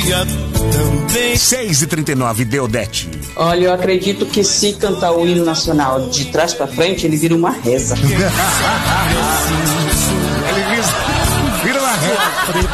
6h39, Deodete. Olha, eu acredito que se cantar o hino nacional de trás pra frente, ele vira uma reza.